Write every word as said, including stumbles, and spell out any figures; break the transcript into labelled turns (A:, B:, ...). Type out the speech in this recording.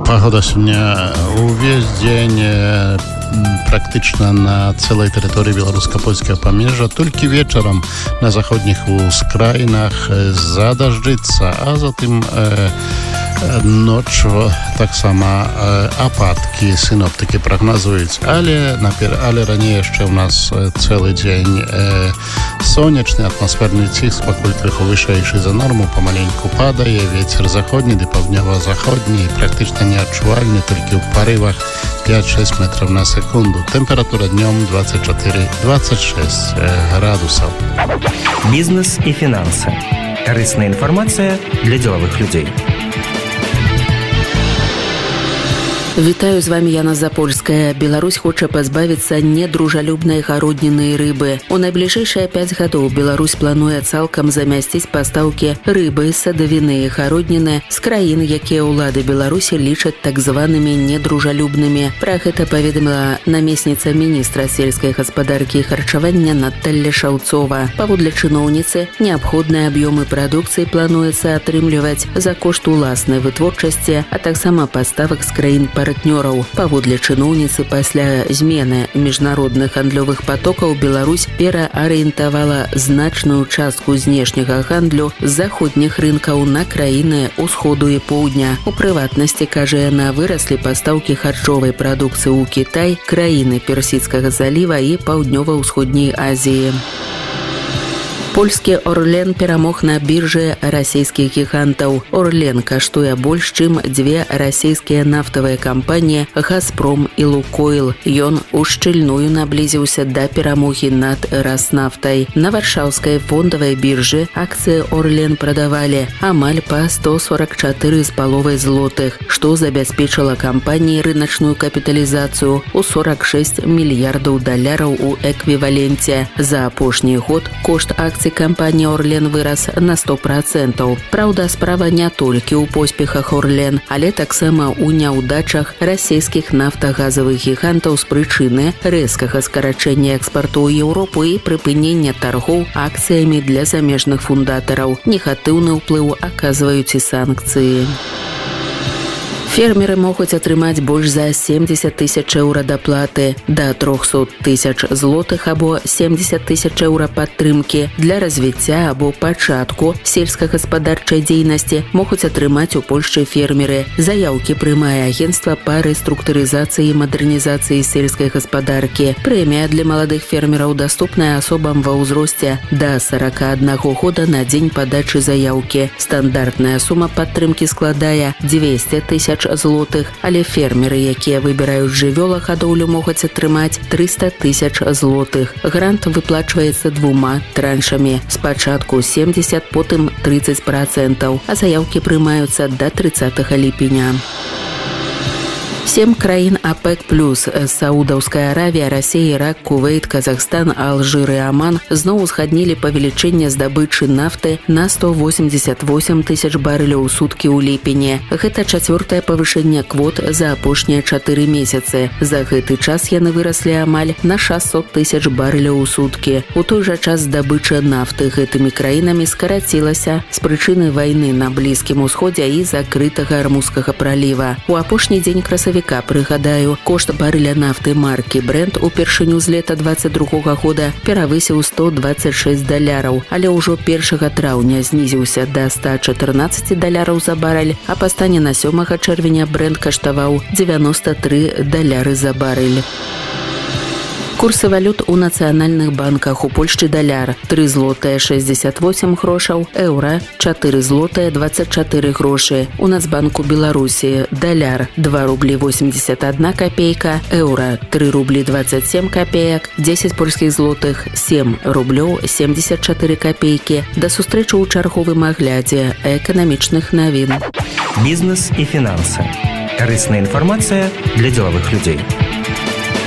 A: Погода сегодня весь день практично на целой территории белорусско-польского помежа. Только вечером на заходних ускраинах задождится, а затем э, ночью так само э, опадки синоптики прогнозуют. Але, але ранее еще у нас целый день э, сонячный, атмосферный цих спокой трохи вышейший за норму, помаленьку падает, ветер заходний, до півднево-заходний, практично неотчувальный, только в порывах пять-шесть метров на секунду. Температура днем двадцать четыре - двадцать шесть градусов.
B: Бизнес и финансы. Корыстная информация для деловых людей.
C: Вітаю, з вами Яна Запольская. Беларусь хоча пазбавіцца недружалюбнай гародніны і рыбы. У найбліжэйшыя пяць гадоў Беларусь плануе цалкам замясціць пастаўкі рыбы, садавіны і гародніны з краін, якія ўлады Беларусі лічаць так званымі недружалюбнымі. Пра гэта паведаміла намесніца міністра сельскай гаспадаркі і харчавання Наталля Шаўцова. Паводле чыноўніцы, неабходныя аб'ёмы прадукцыі плануецца атрымліваць за кошт уласнай вытворчасці, а таксама паставак з краін партнёраў. партнёраў. Паводле чыноўніцы, пасля змены міжнародных гандлёвых потокаў Беларусь пераарыентавала значную частку знешняга гандлю з заходніх рынкаў на краіны ўсходу і поўдня. У прыватнасці, кажа яна, выраслі пастаўкі харчовай прадукцыі ў Кітай, краіны Персідскага заліва і паўднёва-ўсходняй Азіі. Польскі Орлен перамог на біржы расійскіх гігантаў. Орлен каштуе больш, чым дзве расійскія нафтавыя кампаніі «Газпром» і «Лукойл». Ён ушчыльную наблізіўся да перамогі над «Раснафтай». На варшаўскай фондавай біржы акцыі Орлен прадавалі амаль па сто сорок чатыры з паловай злотых, што забяспечыла кампаніі рыначную капіталізацыю ў сорок шесть мільярдаў даляраў у эквіваленце. За апошні год кошт акцый кампанії «Орлен» вырас на сто процентаў. Праўда, справа не толькі ў поспехах «Орлен», але таксама ў няўдачах расійскіх нафтагазавых гігантаў з прычыны рэзкага скарачэння экспарту ў Еўропу і прыпынення таргоў акцыямі для замежных фундатараў. Негатыўны ўплыў аказваюць і санкцыі. Фермеры могуць атрымаць больш за семьдесят тысяч еўра даплаты, да трохсот тысяч злотых або семьдесят тысяч еўра падтрымкі для развіцця або пачатку сельскагаспадарчай дзейнасці могуць атрымаць у Польшчы фермеры. Заяўкі прымае агенцтва па рэструктурызацыі і мадэрнізацыі сельскай гаспадаркі. Прэмія для маладых фермераў даступная асобам ва ўзросце да сорока аднаго года на дзень падачы заяўкі. Стандартная сума падтрымкі складае двести тысяч злотых, але фермеры, якія выбіраюць жывёлагадоўлю, могуць атрымаць триста тысяч злотых. Грант выплачваецца двума траншамі. Спачатку семьдесят, потым тридцать процентаў, а заяўкі прымаюцца да тридцатага ліпеня. Сем краін ОПЕК+, Саудаўская Аравія, Расія, Ірак, Кувейт, Казахстан, Алжир і Аман зноў узгаднілі павелічэнне здабычы нафты на сто восемьдесят восемь тысяч барэляў у суткі ў ліпені. Гэта чацвёртае павышэнне квот за апошнія чатыры месяцы. За гэты час яны выраслі амаль на шестьсот тысяч барэляў у суткі. У той жа час здабыча нафты гэтымі краінамі скарацілася з прычыны вайны на Блізкім Усходзе і закрытага Армузскага праліва. У апошні дзень красавіка, прыгадаю, кошт барэля нафты маркі Brent упершыню з лета двадцать другога года перавысіў сто двадцать шесть даляраў, але ўжо першага траўня знізіўся да ста чатырнаццаці даляраў за барэль, а па стане на сёмага чэрвеня Brent каштаваў девяносто три даляры за барэль. Курсы валют у нацыянальных банках. У Польшчы даляр три злотыя шестьдесят восемь грошаў, еўра четыре злотыя двадцать четыре грошы. У Нацбанку Беларусі даляр два рублі восемьдесят одна копейка, еўра три рублі двадцать семь копеек, десять польскіх злотых семь рублёў семьдесят четыре копейкі. Да сустрэчы ў чарговым аглядзе эканамічных навін.
B: Бізнес і фінансы. Корыстная інфармацыя для деловых людей.